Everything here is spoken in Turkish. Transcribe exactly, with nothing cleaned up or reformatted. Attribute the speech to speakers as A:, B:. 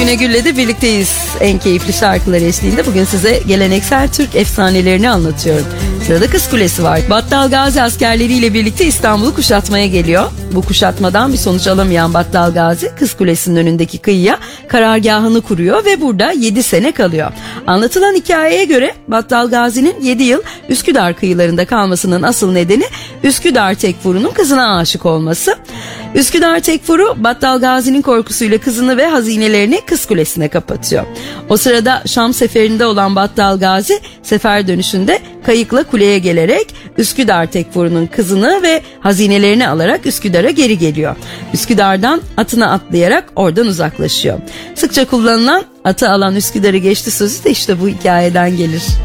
A: Emine Gül'le de birlikteyiz. En keyifli şarkılar eşliğinde bugün size geleneksel Türk efsanelerini anlatıyorum. Sırada Kız Kulesi var. Battal Gazi askerleriyle birlikte İstanbul'u kuşatmaya geliyor. Bu kuşatmadan bir sonuç alamayan Battal Gazi Kız Kulesi'nin önündeki kıyıya karargahını kuruyor ve burada yedi sene kalıyor. Anlatılan hikayeye göre Battal Gazi'nin yedi yıl Üsküdar kıyılarında kalmasının asıl nedeni Üsküdar Tekfuru'nun kızına aşık olması. Üsküdar Tekfuru Battal Gazi'nin korkusuyla kızını ve hazinelerini Kız Kulesi'ne kapatıyor. O sırada Şam seferinde olan Battal Gazi sefer dönüşünde kayıkla kuleye gelerek Üsküdar Tekfuru'nun kızını ve hazinelerini alarak Üsküdar'a geri geliyor. Üsküdar'dan atına atlayarak oradan uzaklaşıyor. Sıkça kullanılan atı alan Üsküdar'ı geçti sözü de işte bu hikayeden gelir.